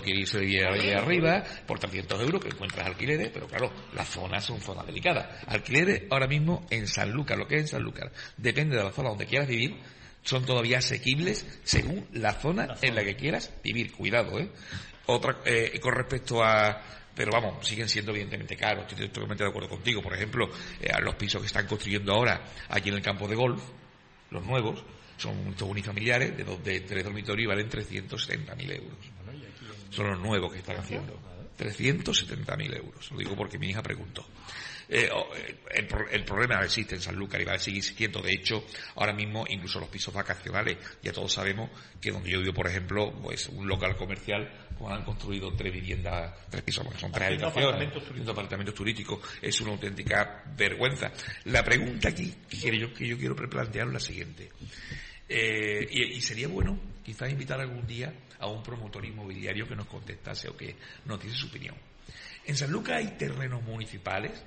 quiere irse de arriba, por 300 euros, que encuentras alquileres, pero claro, las zonas son zonas delicadas. Alquileres ahora mismo en Sanlúcar, lo que es en Sanlúcar, depende de la zona donde quieras vivir, son todavía asequibles según la zona en la que quieras vivir. Cuidado, Otra, con respecto a... Pero vamos, siguen siendo evidentemente caros. Estoy totalmente de acuerdo contigo. Por ejemplo, los pisos que están construyendo ahora aquí en el campo de golf, los nuevos, son estos unifamiliares de 3 dormitorios y valen 370.000 euros. Son los nuevos que están haciendo. 370.000 euros. Lo digo porque mi hija preguntó. El problema existe en Sanlúcar y va a seguir existiendo. De hecho, ahora mismo incluso los pisos vacacionales, ya todos sabemos que donde yo vivo, por ejemplo, pues un local comercial, como han construido 3 viviendas, 3 pisos, porque son 3 habitaciones, apartamentos turísticos, es una auténtica vergüenza. La pregunta aquí que yo quiero replantear es la siguiente. Y sería bueno quizás invitar algún día a un promotor inmobiliario que nos contestase o que nos diese su opinión. En Sanlúcar hay terrenos municipales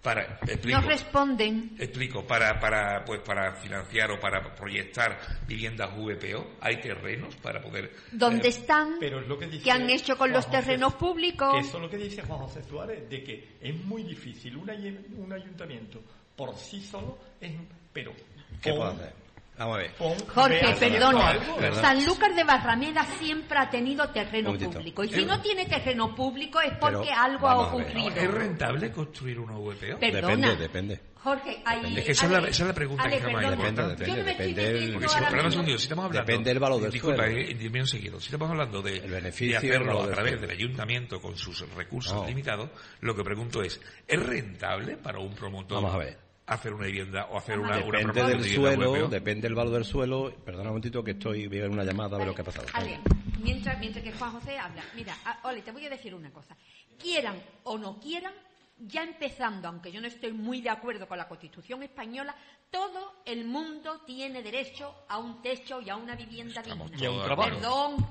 no responden. Explico, para financiar o para proyectar viviendas VPO, hay terrenos para poder... ¿Dónde están? Pero es lo que dice ¿Qué han hecho con los terrenos públicos? Que eso es lo que dice Juan José Suárez, de que es muy difícil un ayuntamiento por sí solo, pero... ¿Qué puede hacer? Vamos a ver. Jorge, perdona. Sanlúcar de Barrameda siempre ha tenido terreno público. Y si no tiene terreno público es porque algo ha ocurrido. ¿Es rentable construir una VPO? Perdona. Depende. Jorge, ahí... Es que esa es la pregunta que jamás depende. Porque si estamos hablando... Depende del valor del suelo. Disculpa, un seguido. Si estamos hablando de hacerlo a través del ayuntamiento con sus recursos limitados, lo que pregunto es ¿rentable para un promotor? Vamos a ver. Hacer una vivienda o hacer una depende del suelo, depende del valor del suelo. Perdona un momentito que voy a ver una llamada a ver lo que ha pasado. Ale, mientras que Juan José habla, mira, Ole, te voy a decir una cosa. Quieran o no quieran, ya empezando, aunque yo no estoy muy de acuerdo con la Constitución española, todo el mundo tiene derecho a un techo y a una vivienda digna. Y a un trabajo. Perdón.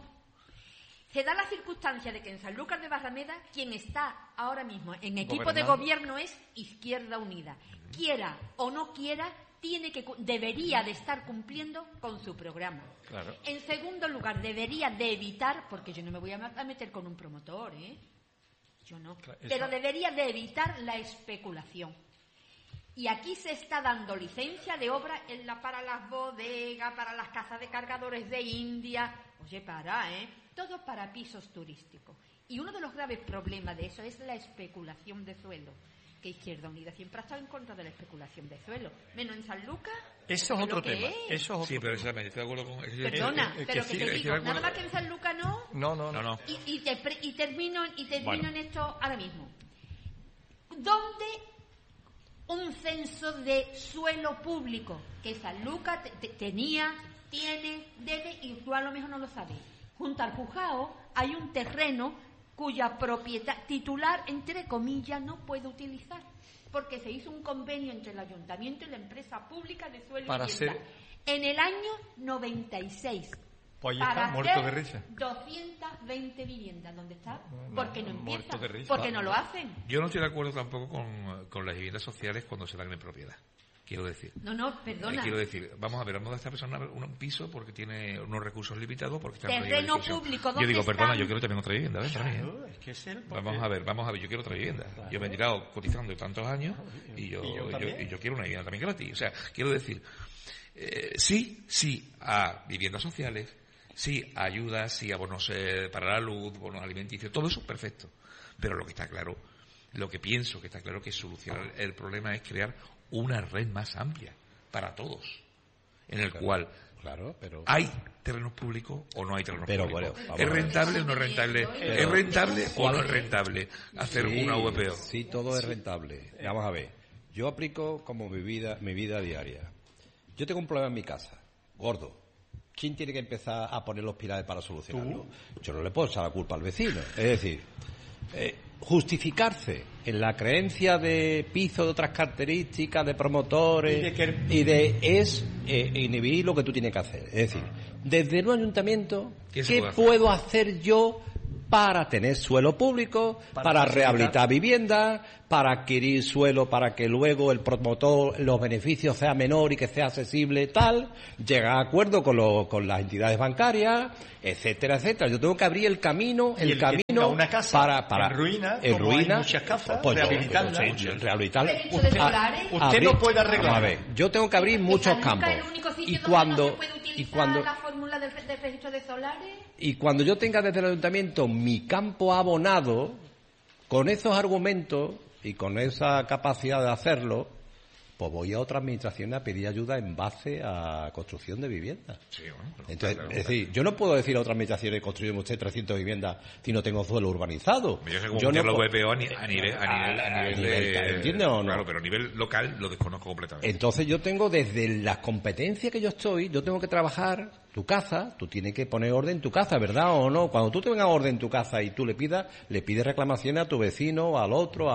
Se da la circunstancia de que en Sanlúcar de Barrameda quien está ahora mismo en equipo de gobierno es Izquierda Unida. Quiera o no quiera, debería de estar cumpliendo con su programa. Claro. En segundo lugar, debería de evitar, porque yo no me voy a meter con un promotor, yo no, pero debería de evitar la especulación. Y aquí se está dando licencia de obra para las bodegas, para las casas de cargadores de India. Oye, todo para pisos turísticos. Y uno de los graves problemas de eso es la especulación de suelo. Que Izquierda Unida siempre ha estado en contra de la especulación de suelo. Menos en Sanlúcar. Eso es otro tema. Sí, pero estoy de acuerdo con... Perdona, pero que te digo, nada más que en Sanlúcar no. No. Y termino en esto ahora mismo. ¿Dónde un censo de suelo público que Sanlúcar tiene, debe, y tú a lo mejor no lo sabes? Junto al Juzgado hay un terreno cuya propiedad titular, entre comillas, no puede utilizar, porque se hizo un convenio entre el ayuntamiento y la empresa pública de suelo y vivienda en el año 96. Pues ahí está, muerto de risa. 220 viviendas, ¿dónde está? Porque no empieza, porque no lo hacen. Yo no estoy de acuerdo tampoco con las viviendas sociales cuando se dan en propiedad. Quiero decir. No, perdona. Quiero decir, vamos a dar a esta persona un piso porque tiene unos recursos limitados, porque está terreno público, ¿dónde yo digo, están? perdona, yo quiero también otra vivienda, ¿ves? Para mí, Es que es vamos a ver, yo quiero otra vivienda. Claro. Yo me he tirado cotizando tantos años y yo quiero una vivienda también gratis. O sea, quiero decir, sí a viviendas sociales, sí a ayudas, sí a bonos para la luz, bonos alimenticios, todo eso perfecto. Pero lo que está claro, lo que pienso que está claro que solucionar el problema es crear una red más amplia para todos, en el cual hay terrenos públicos o no hay terrenos públicos. ¿Es rentable o no es rentable? ¿Es rentable o no es rentable hacer una VPO? Sí, todo es rentable. Vamos a ver. Yo aplico como mi vida diaria. Yo tengo un problema en mi casa, gordo. ¿Quién tiene que empezar a poner los pilares para solucionarlo? Yo no le puedo echar la culpa al vecino. Es decir, justificarse en la creencia de pisos de otras características, de promotores, es inhibir lo que tú tienes que hacer. Es decir, desde un ayuntamiento, ¿qué puedo hacer yo para tener suelo público, para rehabilitar viviendas, para adquirir suelo para que luego el promotor, los beneficios sea menor y que sea accesible tal, llegar a acuerdo con las entidades bancarias, etcétera, etcétera. Yo tengo que abrir el camino una casa para en ruina, muchas casas, rehabilitarla. Usted no puede arreglar. A ver, yo tengo que abrir muchos campos. Y cuando la fórmula del registro de solares. Y cuando yo tenga desde el ayuntamiento mi campo abonado, con esos argumentos y con esa capacidad de hacerlo, pues voy a otra administración a pedir ayuda en base a construcción de viviendas. Sí, bueno, entonces, es decir, yo no puedo decir a otra administración construyen usted 300 viviendas si no tengo suelo urbanizado. Yo no lo veo a nivel de... ¿Entiendes o no? Claro, pero a nivel local lo desconozco completamente. Entonces yo tengo, desde las competencias que yo tengo que trabajar tu casa, tú tienes que poner orden en tu casa, ¿verdad o no? Cuando tú tengas orden en tu casa y tú le pides reclamaciones a tu vecino, al otro.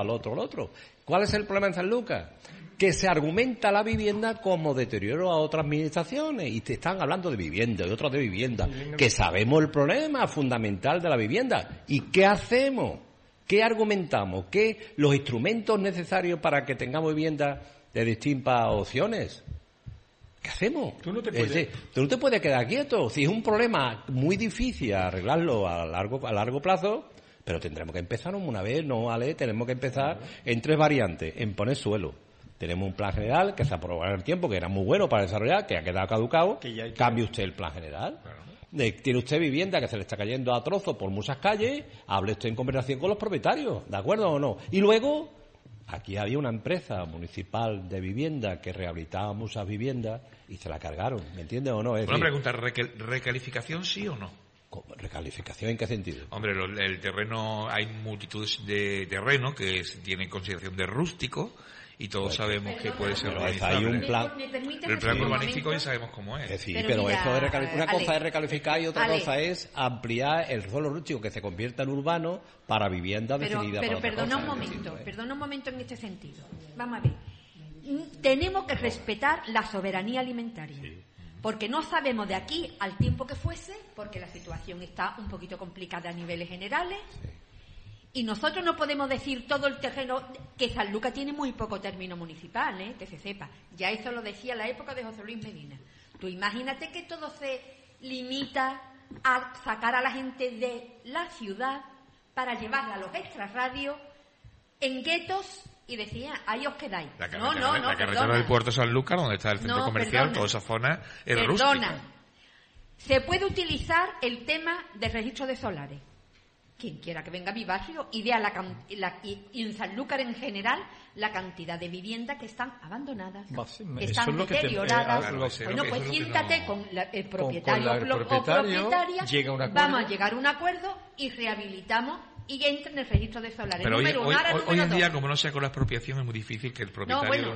¿Cuál es el problema en Sanlúcar? Que se argumenta la vivienda como deterioro a otras administraciones y te están hablando de vivienda y otras de vivienda, que sabemos el problema fundamental de la vivienda. ¿Y qué hacemos? ¿Qué argumentamos? ¿Qué los instrumentos necesarios para que tengamos vivienda de distintas opciones? ¿Qué hacemos? Tú no te puedes quedar quieto. Si es un problema muy difícil arreglarlo a largo plazo, pero tendremos que empezar una vez, ¿no, vale? Tenemos que empezar en 3 variantes. En poner suelo. Tenemos un plan general que se aprobó en el tiempo, que era muy bueno para desarrollar, que ha quedado caducado. Cambie usted el plan general. Claro. Tiene usted vivienda que se le está cayendo a trozos por muchas calles, hable usted en conversación con los propietarios, ¿de acuerdo o no? Y luego, aquí había una empresa municipal de vivienda que rehabilitaba muchas viviendas y se la cargaron, ¿me entiendes o no? Una pregunta, ¿recalificación sí o no? ¿Recalificación en qué sentido? Hombre, el terreno, hay multitudes de terreno que tienen consideración de rústico y todos sabemos que puede ser urbanizable. Hay un plan. El plan urbanístico ya sabemos cómo es. Sí, pero mira, esto de una cosa es recalificar y otra cosa es ampliar el suelo rústico que se convierta en urbano para viviendas definidas. Pero perdona un momento en este sentido. Vamos a ver. Tenemos que respetar la soberanía alimentaria. Sí. Porque no sabemos de aquí al tiempo que fuese, porque la situación está un poquito complicada a niveles generales. Sí. Y nosotros no podemos decir todo el terreno, que Sanlúcar tiene muy poco término municipal, que se sepa. Ya eso lo decía la época de José Luis Medina. Tú imagínate que todo se limita a sacar a la gente de la ciudad para llevarla a los extrarradios en guetos y decía, ahí os quedáis. La carretera del puerto de Sanlúcar, donde está el centro comercial, toda esa zona es rústica. Se puede utilizar el tema del registro de solares. Quien quiera que venga a mi barrio y vea y en Sanlúcar en general la cantidad de viviendas que están abandonadas, que están deterioradas. Bueno, pues siéntate con el propietario o propietaria, vamos a llegar a un acuerdo y rehabilitamos y entra en el registro de solares. Pero hoy en día, como no sea con la expropiación, es muy difícil que el propietario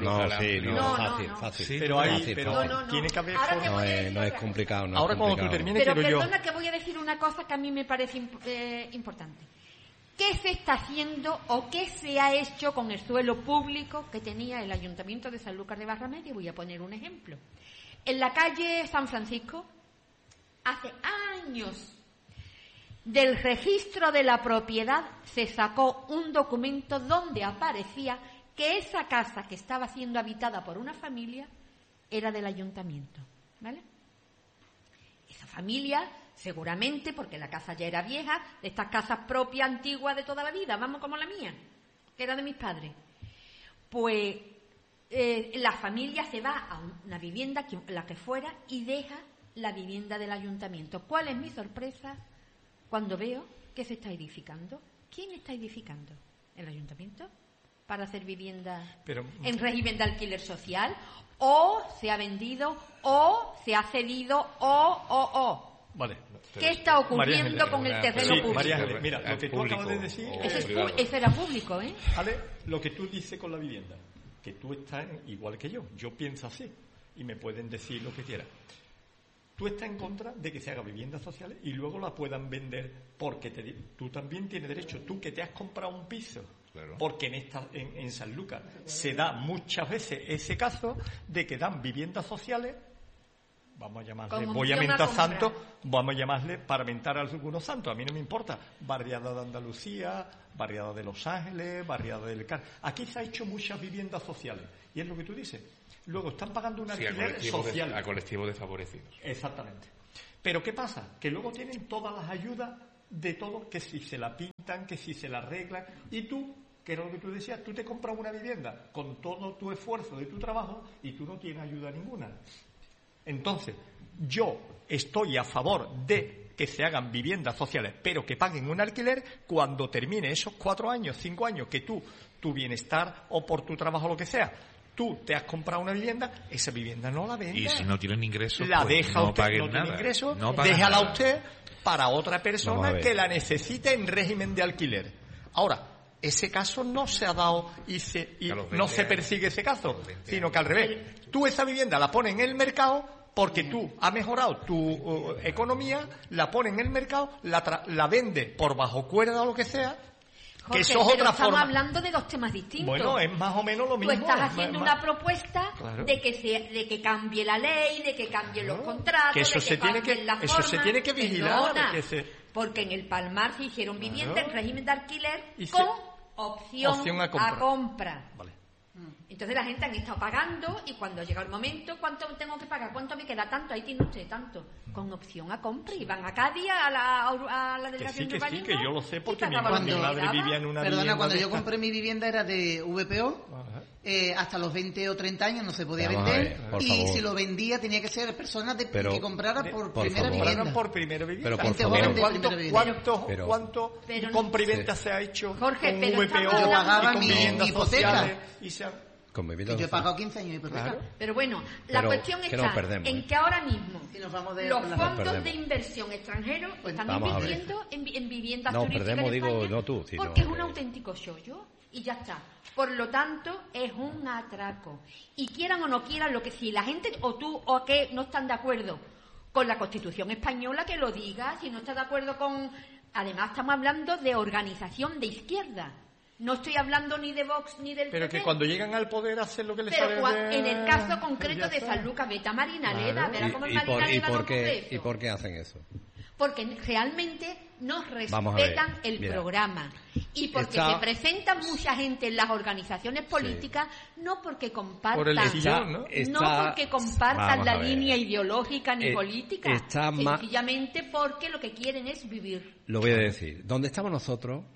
fácil. Pero tiene que haber no es complicado. Ahora cuando tú termines, pero perdona que voy a decir una cosa que a mí me parece importante. ¿Qué se está haciendo o qué se ha hecho con el suelo público que tenía el Ayuntamiento de Sanlúcar de Barrameda? Voy a poner un ejemplo. En la calle San Francisco, hace años, del registro de la propiedad se sacó un documento donde aparecía que esa casa que estaba siendo habitada por una familia era del ayuntamiento, ¿vale? Esa familia, seguramente, porque la casa ya era vieja, de estas casas propias, antiguas de toda la vida, vamos como la mía, que era de mis padres, pues la familia se va a una vivienda, la que fuera, y deja la vivienda del ayuntamiento. ¿Cuál es mi sorpresa cuando veo que se está edificando? ¿Quién está edificando? ¿El ayuntamiento? ¿Para hacer vivienda en régimen de alquiler social? ¿O se ha vendido? ¿O se ha cedido? Vale. ¿Qué está ocurriendo con el terreno público? María Ángeles, mira, lo que tú acabas de decir... Eso era público, ¿eh? Ale, lo que tú dices con la vivienda, que tú estás igual que yo pienso así, y me pueden decir lo que quieran. Tú estás en contra de que se hagan viviendas sociales y luego la puedan vender porque tú también tienes derecho, tú que te has comprado un piso, claro. Porque en Sanlúcar se da muchas veces ese caso de que dan viviendas sociales vamos a llamarle, Como voy a opción a mentar comprar. santo, vamos a llamarle para mentar a algunos santos, a mí no me importa, barriada de Andalucía, barriada de Los Ángeles, barriada del Car. Aquí se ha hecho muchas viviendas sociales, y es lo que tú dices. Luego están pagando un alquiler social. A colectivos desfavorecidos. Exactamente. Pero ¿qué pasa? Que luego tienen todas las ayudas de todo, que si se la pintan, que si se la arreglan, y tú, que era lo que tú decías, tú te compras una vivienda con todo tu esfuerzo de tu trabajo y tú no tienes ayuda ninguna. Entonces, yo estoy a favor de que se hagan viviendas sociales, pero que paguen un alquiler cuando termine esos 4 años, 5 años, que tú, tu bienestar o por tu trabajo, lo que sea, tú te has comprado una vivienda, esa vivienda no la vendas. Y si no tienen ingresos, la pues deja no usted, paguen no tiene nada. ingresos, No paguen déjala nada. usted para otra Vamos a persona ver. que la necesite en régimen de alquiler. Ahora, ese caso no se ha dado y Carlos, no se 20 persigue ese caso, Carlos, 20 sino que al revés. Tú esa vivienda la pones en el mercado porque tú has mejorado tu economía, la pones en el mercado, la vendes por bajo cuerda o lo que sea, Jorge, que eso es pero otra estamos forma. hablando de dos temas distintos. Bueno, es más o menos lo Tú mismo. estás es haciendo más- una propuesta Claro. de que cambie la ley, de que cambien los contratos, Que eso de se tiene cambien que- las eso se formas. tiene que vigilar, Perdona, que se- porque en el Palmar se hicieron viviendas Claro. en régimen de alquiler Y con se- opción a compra. compra. Vale. Entonces la gente han estado pagando y cuando llega el momento, ¿cuánto tengo que pagar? ¿Cuánto me queda? Tanto, ahí tiene usted tanto. Con opción a compra. Y van a Cádiz, a la Que delegación sí, de que sí, urbanismo. que yo lo sé y porque mi pagaban lo que madre quedaba. vivía en una Perdona, vivienda cuando de yo esta. compré mi vivienda era de VPO, Ajá. hasta los 20 o 30 años no se podía Vamos a vender, ver, por y favor. si lo vendía tenía que ser personas Pero- que comprara por por primera favor. vivienda. Compraron por primera vivienda. Pero por Gente favor. joven de ¿Cuánto, primera vivienda. cuánto, Pero- cuánto pero no- compra y venta se ha hecho Jorge, con pero VPO estamos Yo pagaba y con mi viviendas hipoteca. sociales y se ha- Con Que viviendas yo he sociales. pagado 15 años de hipoteca. Claro. Pero bueno, la Pero cuestión que está nos perdemos, en ¿eh? que ahora mismo Si nos vamos de los con la- fondos perdemos. de inversión extranjeros están vamos a ver. invirtiendo en viviendas No, turísticas perdemos, en digo, España no tú, sino porque es un que- auténtico chollo y ya está. Por lo tanto, es un atraco. Y quieran o no quieran, lo que si la gente o tú o que no están de acuerdo con la Constitución española, que lo diga. Si no está de acuerdo con... Además, estamos hablando de organización de izquierda. No estoy hablando ni de Vox ni del Pero PP. que cuando llegan al poder hacen lo que les sale Pero de- en el caso concreto Ya de está. San Lucas, vete a Marinaleda, Claro. verá cómo en ¿Y Marinaleda no por ocurre qué, eso. ¿Y por qué hacen eso? Porque realmente no Vamos a ver, respetan el mira. programa. Y porque Está- se presentan mucha gente en las organizaciones políticas, no porque compartan, Por el sillón, ¿no? no Está- porque compartan vamos la a ver. línea ideológica ni política, está ma- sencillamente porque lo que quieren es vivir. Lo voy a decir. Donde estamos nosotros,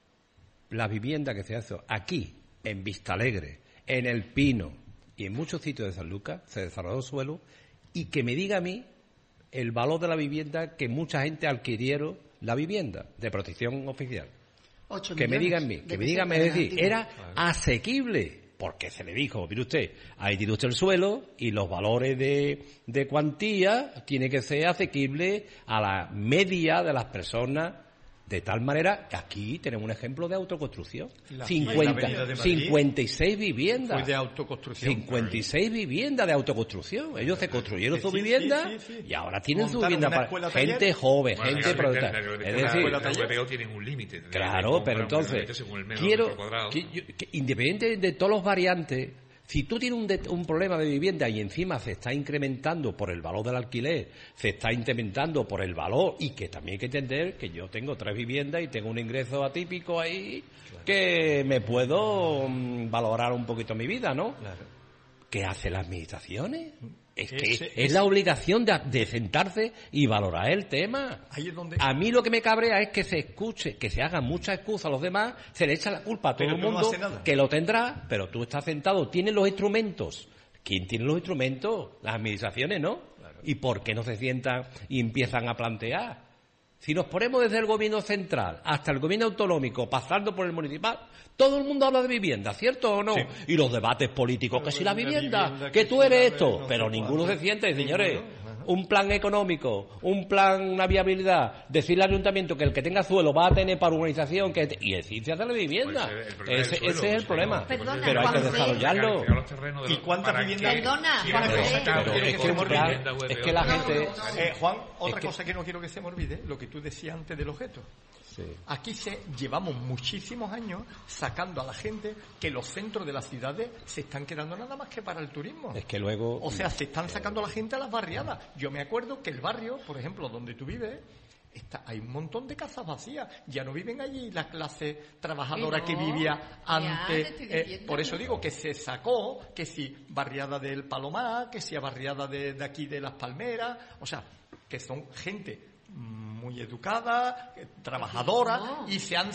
la vivienda que se hace aquí, en Vistalegre, en El Pino y en muchos sitios de San Lucas, se desarrolló suelo, y que me diga a mí el valor de la vivienda que mucha gente adquirieron la vivienda de protección oficial. 8 Que me millones digan a mí, de que me digan, es pesetas decir, antiguas. era asequible, porque se le dijo, mire usted, ahí tiene usted el suelo y los valores de cuantía tiene que ser asequible a la media de las personas, de tal manera que aquí tenemos un ejemplo de autoconstrucción. La 50, Avenida de Madrid 56 viviendas. Fue de autoconstrucción. 56 viviendas de autoconstrucción. Ellos se construyeron Sí, su sí, vivienda sí, sí. y ahora tienen su Montaron vivienda una para escuela gente taller. joven, Bueno, gente legalmente, es legalmente, decir, los VPO tienen un límite. claro, pero entonces según el metro quiero cuadrado. que independiente de todos los variantes, si tú tienes un problema de vivienda y encima se está incrementando por el valor del alquiler, se está incrementando por el valor, y que también hay que entender que yo tengo 3 viviendas y tengo un ingreso atípico ahí que me puedo valorar un poquito mi vida, ¿no? Claro. ¿Qué hacen las administraciones? Es Ese- que es la obligación de sentarse y valorar el tema. Ahí es donde... A mí lo que me cabrea es que se escuche, que se hagan muchas excusas a los demás, se le echa la culpa a todo Pero el tú no mundo, haces nada. que lo tendrá, pero tú estás sentado, tienes los instrumentos. ¿Quién tiene los instrumentos? Las administraciones, ¿no? ¿Y por qué no se sientan y empiezan a plantear? Si nos ponemos desde el gobierno central hasta el gobierno autonómico, pasando por el municipal, todo el mundo habla de vivienda, ¿cierto o no? Sí. Y los debates políticos, que si la Una vivienda, vivienda, que que tú si eres la- esto, no pero sé ninguno cuánto. se siente, señores. Ninguno, ajá. Un plan económico, un plan, una viabilidad, decirle al ayuntamiento que el que tenga suelo va a tener para urbanización, y decir se hace la vivienda. Pues el problema Ese del suelo, ese es el sí, problema. no, Perdona, Pero hay que Juanfe. desarrollarlo. ¿Y cuántas viviendas- Perdona, Pero Juanfe. es que no Pero quiero es que que se un me plan, olvide. es que la gente... Juan, otra Es que- cosa que no quiero que se me olvide, lo que tú decías antes del objeto. Sí. Aquí llevamos muchísimos años sacando a la gente que los centros de las ciudades se están quedando nada más que para el turismo. Es que luego... O sea, se están sacando a la gente a las barriadas. Yo me acuerdo que el barrio, por ejemplo, donde tú vives, hay un montón de casas vacías. Ya no viven allí la clase trabajadora que vivía antes. te estoy diciendo. Por eso digo que se sacó, que si barriada del Palomar, que si barriada de aquí de Las Palmeras. O sea, que son gente muy educada, trabajadora, y se han